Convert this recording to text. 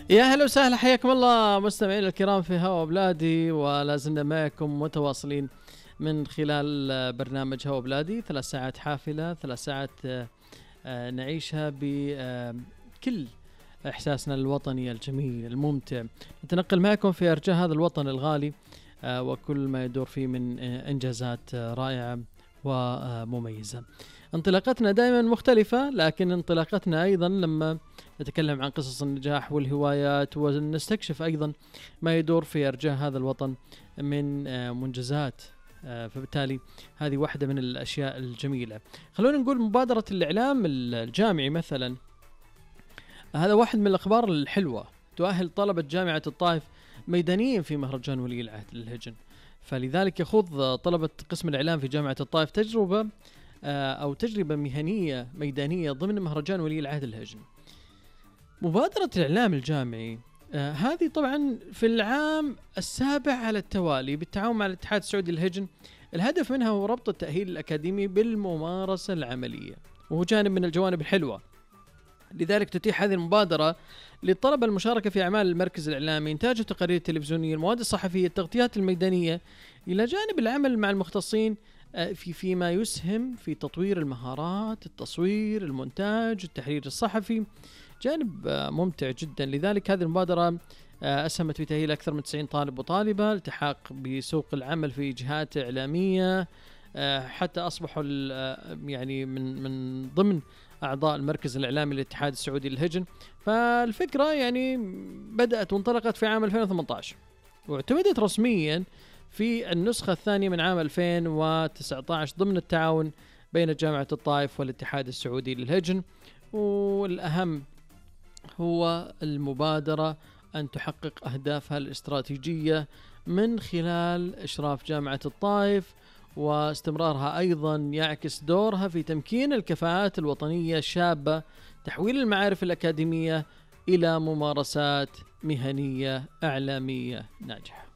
يا هلا وسهلا، حياكم الله مستمعينا الكرام في هوا بلادي، ولا زلنا معكم متواصلين من خلال برنامج هوا بلادي. 3 ساعات حافلة، 3 ساعات نعيشها بكل إحساسنا الوطني الجميل الممتع. نتنقل معكم في أرجاء هذا الوطن الغالي وكل ما يدور فيه من إنجازات رائعة ومميزة. انطلاقتنا دائما مختلفة، لكن انطلاقتنا أيضا لما نتكلم عن قصص النجاح والهوايات، ونستكشف أيضا ما يدور في أرجاء هذا الوطن من منجزات. فبالتالي هذه واحدة من الأشياء الجميلة. خلونا نقول مبادرة الإعلام الجامعي مثلا، هذا واحد من الأخبار الحلوة تؤهل طلبة جامعة الطائف ميدانيين في مهرجان ولي العهد للهجن. فلذلك يخوض طلبة قسم الإعلام في جامعة الطائف تجربة مهنية ميدانية ضمن مهرجان ولي العهد للهجن. مبادرة الإعلام الجامعي هذه طبعا في العام السابع على التوالي بالتعاون مع الاتحاد السعودي للهجن. الهدف منها هو ربط التأهيل الأكاديمي بالممارسة العملية، وهو جانب من الجوانب الحلوة. لذلك تتيح هذه المبادرة للطلبة المشاركة في أعمال المركز الإعلامي، إنتاج التقارير التلفزيونية، المواد الصحفية، التغطيات الميدانية، إلى جانب العمل مع المختصين فيما يسهم في تطوير المهارات، التصوير، المونتاج، التحرير الصحفي. جانب ممتع جدا. لذلك هذه المبادرة أسهمت في تأهيل أكثر من 90 طالب وطالبة، التحاق بسوق العمل في جهات إعلامية، حتى أصبحوا يعني من ضمن أعضاء المركز الإعلامي للاتحاد السعودي للهجن. فالفكرة يعني بدأت وانطلقت في عام 2018، واعتمدت رسميا في النسخة الثانية من عام 2019 ضمن التعاون بين جامعة الطائف والاتحاد السعودي للهجن. والأهم هو المبادرة أن تحقق أهدافها الاستراتيجية من خلال إشراف جامعة الطائف، واستمرارها أيضا يعكس دورها في تمكين الكفاءات الوطنية الشابة، تحويل المعارف الأكاديمية إلى ممارسات مهنية إعلامية ناجحة.